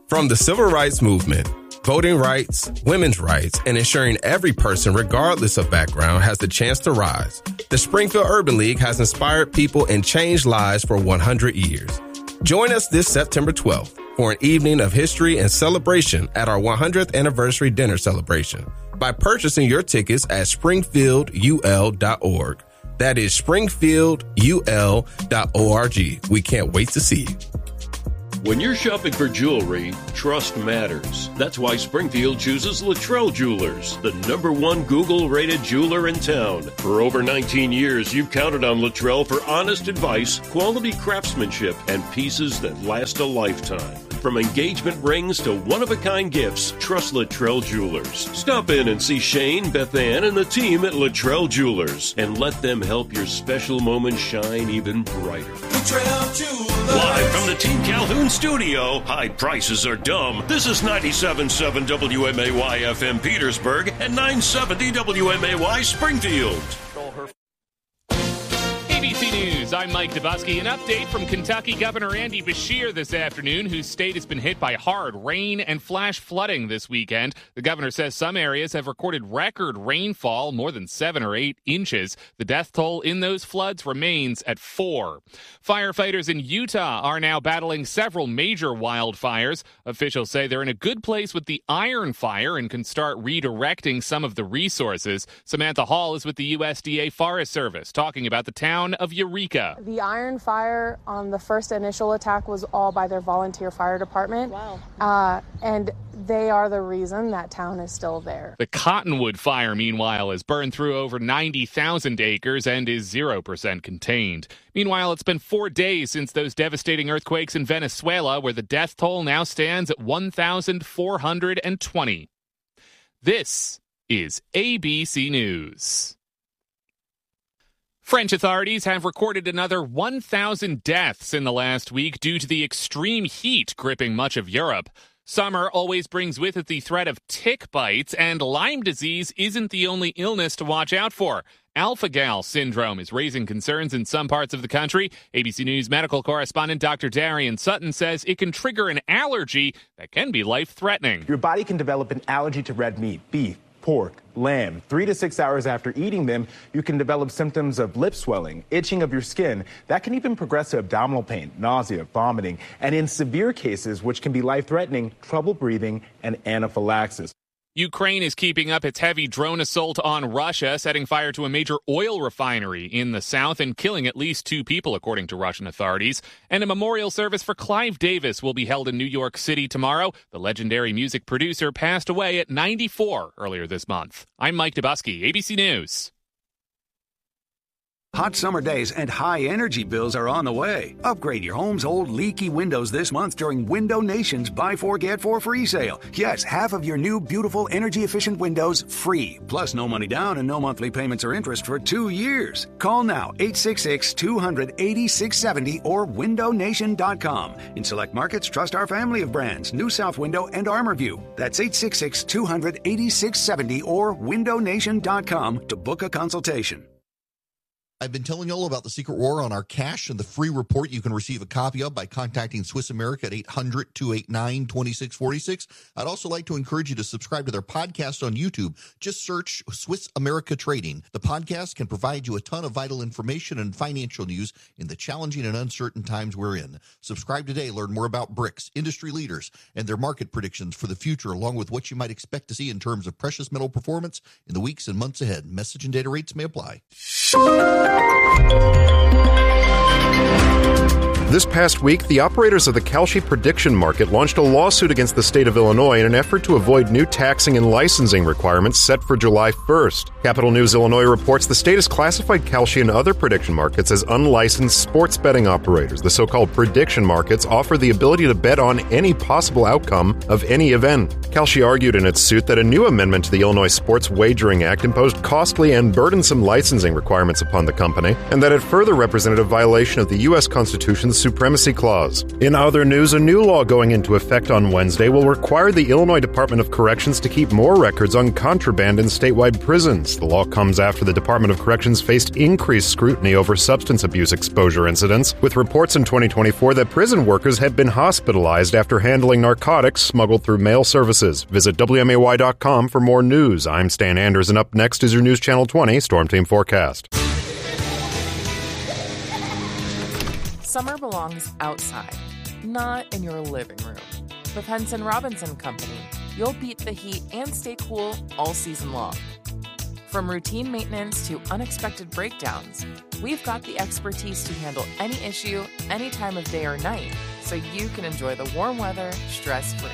From the civil rights movement, voting rights, women's rights, and ensuring every person, regardless of background, has the chance to rise, the Springfield Urban League has inspired people and changed lives for 100 years. Join us this September 12th for an evening of history and celebration at our 100th anniversary dinner celebration by purchasing your tickets at springfieldul.org. That is springfieldul.org. We can't wait to see you. When you're shopping for jewelry, trust matters. That's why Springfield chooses Luttrell Jewelers, the #1 Google-rated jeweler in town. For over 19 years, you've counted on Luttrell for honest advice, quality craftsmanship, and pieces that last a lifetime. From engagement rings to one-of-a-kind gifts, trust Luttrell Jewelers. Stop in and see Shane, Beth Ann, and the team at Luttrell Jewelers, and let them help your special moment shine even brighter. Luttrell Jewelers. Live from the Team Calhoun studio, high prices are dumb. This is 97.7 WMAY FM Petersburg and 970 WMAY Springfield. ABC News, I'm Mike Dubusky. An update from Kentucky Governor Andy Beshear this afternoon, whose state has been hit by hard rain and flash flooding this weekend. The governor says some areas have recorded record rainfall, more than 7 or 8 inches. The death toll in those floods remains at 4. Firefighters in Utah are now battling several major wildfires. Officials say they're in a good place with the Iron Fire and can start redirecting some of the resources. Samantha Hall is with the USDA Forest Service, talking about the town of Eureka. The Iron Fire on the first initial attack was all by their volunteer fire department. Wow. And they are the reason that town is still there. The Cottonwood Fire, meanwhile, has burned through over 90,000 acres and is 0% contained. Meanwhile, it's been 4 days since those devastating earthquakes in Venezuela, where the death toll now stands at 1,420. This is ABC News. French authorities have recorded another 1,000 deaths in the last week due to the extreme heat gripping much of Europe. Summer always brings with it the threat of tick bites, and Lyme disease isn't the only illness to watch out for. Alpha-Gal syndrome is raising concerns in some parts of the country. ABC News medical correspondent Dr. Darian Sutton says it can trigger an allergy that can be life-threatening. Your body can develop an allergy to red meat, beef, pork, lamb. 3 to 6 hours after eating them, you can develop symptoms of lip swelling, itching of your skin. That can even progress to abdominal pain, nausea, vomiting, and in severe cases, which can be life-threatening, trouble breathing and anaphylaxis. Ukraine is keeping up its heavy drone assault on Russia, setting fire to a major oil refinery in the south and killing at least 2 people, according to Russian authorities. And a memorial service for Clive Davis will be held in New York City tomorrow. The legendary music producer passed away at 94 earlier this month. I'm Mike Dubusky, ABC News. Hot summer days and high energy bills are on the way. Upgrade your home's old leaky windows this month during Window Nation's Buy 4 Get 4 free sale. Yes, half of your new beautiful energy efficient windows free. Plus no money down and no monthly payments or interest for 2 years. Call now 866-200-8670 or windownation.com. In select markets, trust our family of brands, New South Window and ArmorView. That's 866-200-8670 or windownation.com to book a consultation. I've been telling you all about the Secret War on our cash and the free report you can receive a copy of by contacting Swiss America at 800-289-2646. I'd also like to encourage you to subscribe to their podcast on YouTube. Just search Swiss America Trading. The podcast can provide you a ton of vital information and financial news in the challenging and uncertain times we're in. Subscribe today. Learn more about BRICS, industry leaders, and their market predictions for the future, along with what you might expect to see in terms of precious metal performance in the weeks and months ahead. Message and data rates may apply. This past week, the operators of the Kalshi prediction market launched a lawsuit against the state of Illinois in an effort to avoid new taxing and licensing requirements set for July 1st. Capital News Illinois reports the state has classified Kalshi and other prediction markets as unlicensed sports betting operators. The so-called prediction markets offer the ability to bet on any possible outcome of any event. Kalshi argued in its suit that a new amendment to the Illinois Sports Wagering Act imposed costly and burdensome licensing requirements upon the company, and that it further represented a violation of the U.S. Constitution's supremacy clause. In other news, a new law going into effect on Wednesday will require the Illinois Department of Corrections to keep more records on contraband in statewide prisons. The law comes after the Department of Corrections faced increased scrutiny over substance abuse exposure incidents, with reports in 2024 that prison workers had been hospitalized after handling narcotics smuggled through mail services. Visit WMAY.com for more news. I'm Stan Anders, and up next is your News Channel 20 Storm Team Forecast. Summer belongs outside, not in your living room. With Henson Robinson Company, you'll beat the heat and stay cool all season long. From routine maintenance to unexpected breakdowns, we've got the expertise to handle any issue, any time of day or night, so you can enjoy the warm weather stress-free.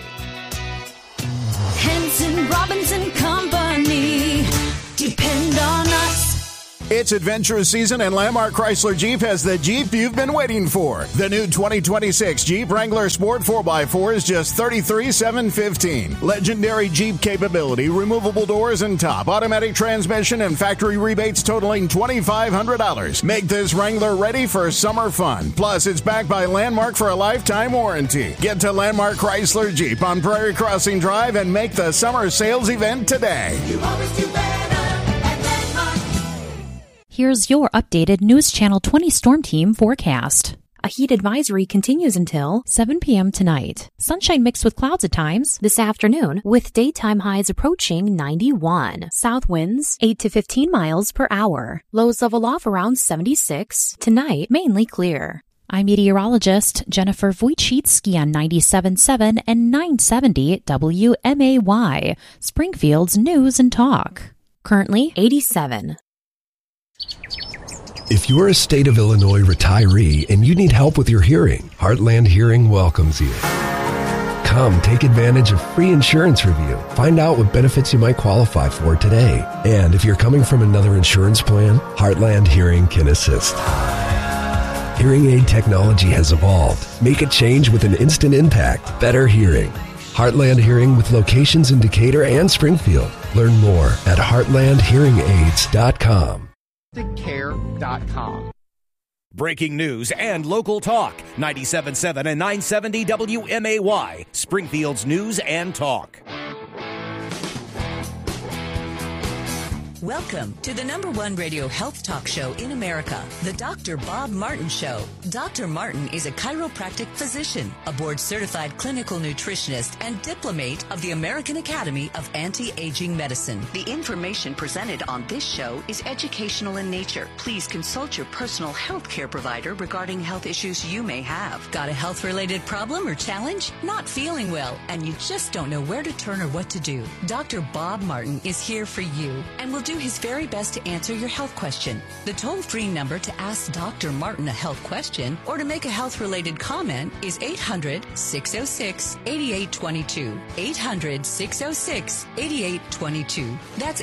Henson Robinson Company. Depend on us. It's adventure season, and Landmark Chrysler Jeep has the Jeep you've been waiting for. The new 2026 Jeep Wrangler Sport 4x4 is just $33,715. Legendary Jeep capability, removable doors and top, automatic transmission, and factory rebates totaling $2,500. Make this Wrangler ready for summer fun. Plus, it's backed by Landmark for a lifetime warranty. Get to Landmark Chrysler Jeep on Prairie Crossing Drive and make the summer sales event today. You always do better. Here's your updated News Channel 20 Storm Team forecast. A heat advisory continues until 7 p.m. tonight. Sunshine mixed with clouds at times this afternoon, with daytime highs approaching 91. South winds 8 to 15 miles per hour. Lows level off around 76. Tonight, mainly clear. I'm meteorologist Jennifer Wojcicki on 97.7 and 970 WMAY, Springfield's News and Talk. Currently 87. If you're a state of Illinois retiree and you need help with your hearing, Heartland Hearing welcomes you. Come take advantage of free insurance review. Find out what benefits you might qualify for today. And if you're coming from another insurance plan, Heartland Hearing can assist. Hearing aid technology has evolved. Make a change with an instant impact. Better hearing. Heartland Hearing with locations in Decatur and Springfield. Learn more at heartlandhearingaids.com. Care.com. Breaking news and local talk. 97.7 and 970 WMAY. Springfield's News and Talk. Welcome to the #1 radio health talk show in America, the Dr. Bob Martin Show. Dr. Martin is a chiropractic physician, a board-certified clinical nutritionist, and diplomate of the American Academy of Anti-Aging Medicine. The information presented on this show is educational in nature. Please consult your personal health care provider regarding health issues you may have. Got a health-related problem or challenge? Not feeling well, and you just don't know where to turn or what to do? Dr. Bob Martin is here for you and will do his very best to answer your health question. The toll-free number to ask Dr. Martin a health question or to make a health-related comment is 800-606-8822. 800-606-8822. That's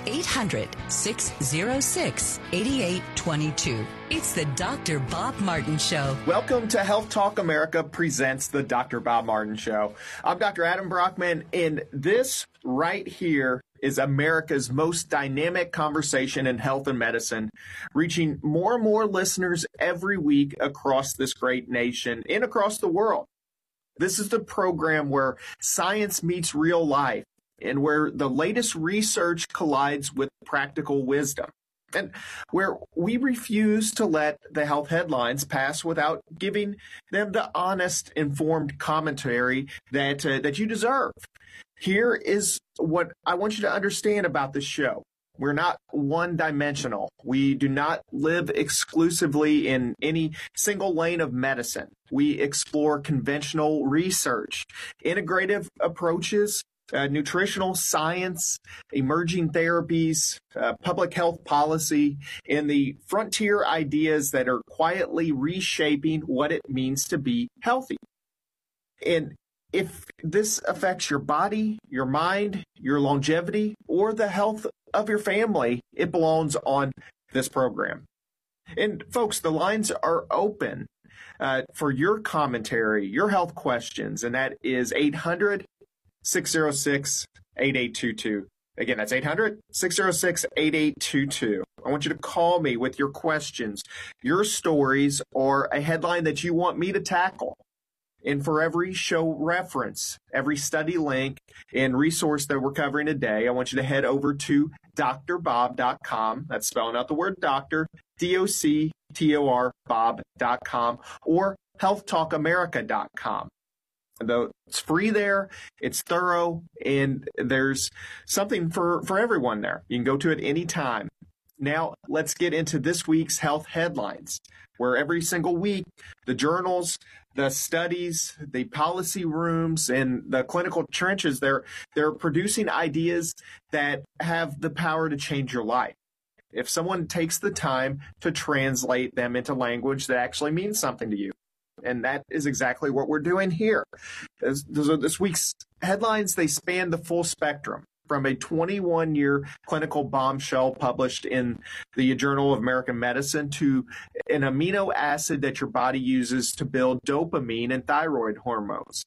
800-606-8822. It's the Dr. Bob Martin Show. Welcome to Health Talk America presents the Dr. Bob Martin Show. I'm Dr. Adam Brockman, and this right here is America's most dynamic conversation in health and medicine, reaching more and more listeners every week across this great nation and across the world. This is the program where science meets real life and where the latest research collides with practical wisdom, and where we refuse to let the health headlines pass without giving them the honest, informed commentary that you deserve. Here is what I want you to understand about this show. We're not one-dimensional. We do not live exclusively in any single lane of medicine. We explore conventional research, integrative approaches, nutritional science, emerging therapies, public health policy, and the frontier ideas that are quietly reshaping what it means to be healthy. And if this affects your body, your mind, your longevity, or the health of your family, it belongs on this program. And folks, the lines are open for your commentary, your health questions, and that is 800-606-8822. Again, that's 800-606-8822. I want you to call me with your questions, your stories, or a headline that you want me to tackle. And for every show reference, every study link and resource that we're covering today, I want you to head over to drbob.com. That's spelling out the word doctor, DOCTOR, Bob.com, or healthtalkamerica.com. Though it's free there, it's thorough, and there's something for everyone there. You can go to it anytime. Now, let's get into this week's health headlines, where every single week, the journals, the studies, the policy rooms, and the clinical trenches, they're producing ideas that have the power to change your life. If someone takes the time to translate them into language that actually means something to you. And that is exactly what we're doing here. This week's headlines, they span the full spectrum, from a 21-year clinical bombshell published in the Journal of American Medicine to an amino acid that your body uses to build dopamine and thyroid hormones.